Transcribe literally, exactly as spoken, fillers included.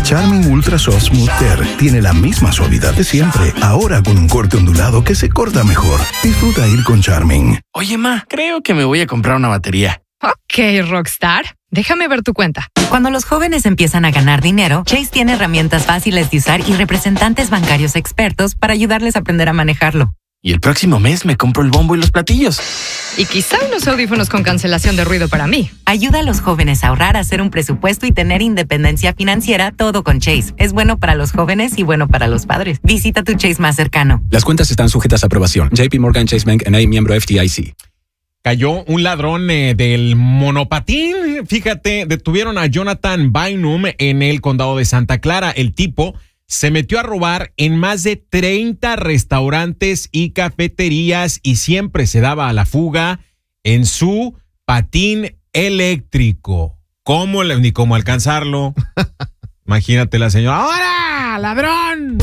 Charmin Ultra Soft Smooth Tear tiene la misma suavidad de siempre, ahora con un corte ondulado que se corta mejor. Disfruta ir con Charmin. Oye, ma, creo que me voy a comprar una batería. Ok, Rockstar. Déjame ver tu cuenta. Cuando los jóvenes empiezan a ganar dinero, Chase tiene herramientas fáciles de usar y representantes bancarios expertos para ayudarles a aprender a manejarlo. Y el próximo mes me compro el bombo y los platillos. Y quizá unos audífonos con cancelación de ruido para mí. Ayuda a los jóvenes a ahorrar, a hacer un presupuesto y tener independencia financiera, todo con Chase. Es bueno para los jóvenes y bueno para los padres. Visita tu Chase más cercano. Las cuentas están sujetas a aprobación. J P Morgan Chase Bank N A, miembro F D I C. Cayó un ladrón eh, del monopatín. Fíjate, detuvieron a Jonathan Bynum en el condado de Santa Clara. El tipo se metió a robar en más de treinta restaurantes y cafeterías y siempre se daba a la fuga en su patín eléctrico. ¿Cómo le, ni cómo alcanzarlo? Imagínate la señora. ¡Ahora, ladrón!